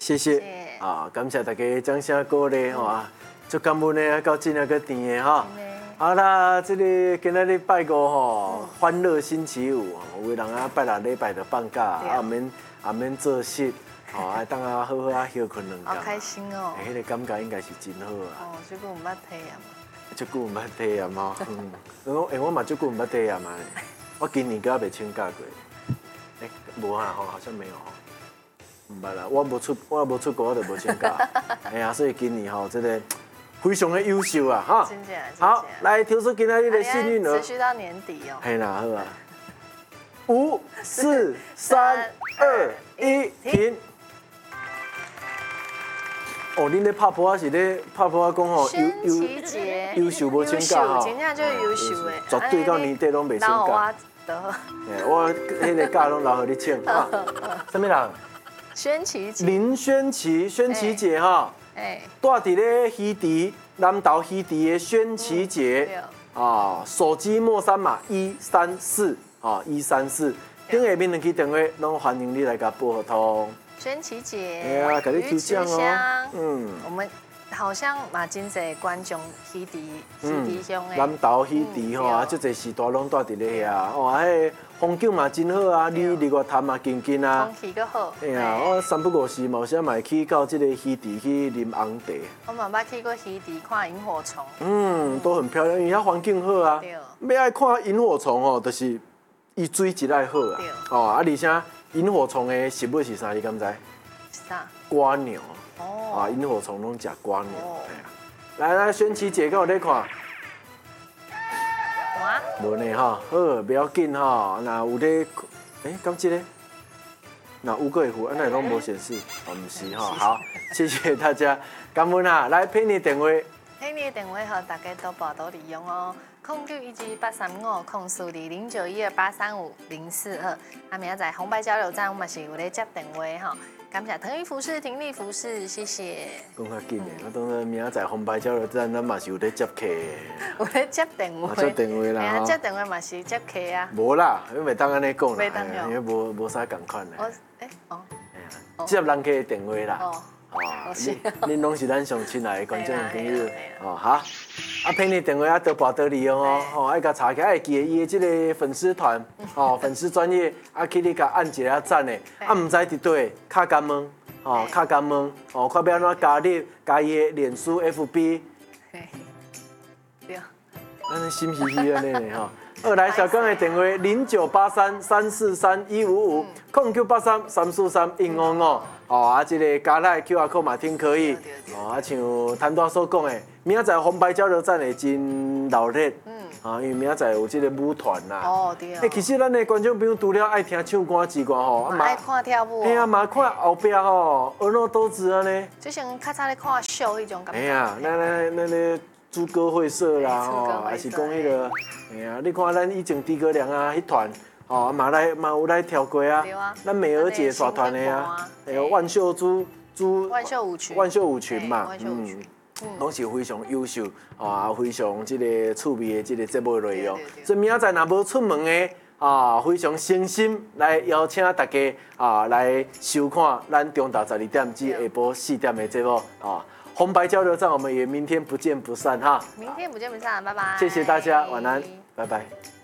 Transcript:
谢谢啊，感谢大家掌声鼓励吼啊，足感恩的，到真啊个甜的哈。好啦，这个今仔日拜五吼，欢乐星期五，有的人啊拜六礼拜就放假，啊免做事，吼啊当啊好好啊休困两天。 好开心哦！ 迄个感觉应该是真好啊。 哦，这个我捌体验嘛。 足久毋捌体验吼，我嘛足久毋捌体验嘛。我今年个未请假过，无啊吼，好像没有吼。唔捌啦，我无出国，我就无请假。哎呀，所以今年吼，这个非常的优秀啊，哈。好，来挑出今仔日的幸运儿。 持续到年底哦。 嘿啦，好啊。5、4、3、2、1，停。哦，恁咧拍破啊是咧拍破啊讲吼，优秀无请假吼。 真正就是优秀的。 绝对到年底拢袂请假。我迄个假拢留互你请哈。什么人？ 宣琪姐。 林宣琪姐哈。住伫咧鱼池南投鱼池的宣琪姐啊，手机末3码134啊134，顶下面2支电话拢欢迎你来甲拨通。 宣琪姐， 哎呀，给你抽奖哦。 我们好像嘛真侪观众鱼池乡的。 南投鱼池吼啊，足侪时代拢住伫咧遐哦，迄风景嘛真好啊，离外潭嘛近啊。 空气阁好。 哎呀，我3不5时嘛有时嘛会去到这个鱼池去啉红茶。 我嘛捌去过鱼池看萤火虫。 都很漂亮，因为遐环境好啊。要爱看萤火虫哦，就是伊水质爱好啊。哦，而且萤火虫的食物是啥？你敢知？ 啥？ 瓜鸟。哦。啊，萤火虫拢食瓜鸟。来，宣琪姐，跟我咧看。无呢哈，好，不要紧哈。那有咧，敢这个？那有个会付，那拢无显示，哦，不是哈。好，谢谢大家，感恩啊。来，陪你电话。 陪你的电话和大家都报都利用哦，0917-835-091-835-042。啊，明仔载红白交流站我们是有咧接电话哈。感谢腾玉服饰、婷丽服饰，谢谢。 讲较紧的，我当然明仔载红白交流站，咱嘛是有咧接客。 有咧接电话。 接电话啦。 哎接电话嘛是接客啊。 无啦，因为袂当安尼讲啦，因为无啥共款的。接人客的电话啦。恁拢是咱上亲爱的观众朋友哦，好，啊，陪你电话啊，多报多利用哦，吼，爱甲查起，爱记得伊的这个粉丝团，哦，粉丝专业，啊，去你甲按一下赞的，啊，唔知伫对，卡感恩，哦，卡感恩，哦，看要安怎加入加伊的脸书 FB， 对，咱心嘻嘻安尼的吼。二来小刚的电话0983-343-155，0983-343-155。哦，啊，这个加赖 QR code 嘛挺可以。哦，啊，像谭大所讲的，明仔载红白交流站会真热闹。啊，因为明仔载有这个舞团啦。哦，对。其实咱的观众朋友除了爱听唱歌之外吼， 爱看跳舞。 嘿啊，嘛看后壁吼，婀娜多姿安尼。 就像较早咧看秀迄种感觉。 哎呀，那个朱歌会社啦，吼，还是讲迄个，哎呀，你看咱以前诸葛亮啊，迄团。哦，嘛有来跳过啊，咱美娥姐耍团的啊，还有万秀舞群嘛，拢是非常优秀啊，非常这个趣味的这个节目内容。所以明仔载若无出门的啊，非常诚心来邀请大家啊来收看咱中昼12点至下晡4点的节目啊。红白交流站，我们也明天不见不散哈。 明天不见不散，拜拜。 谢谢大家，晚安，拜拜。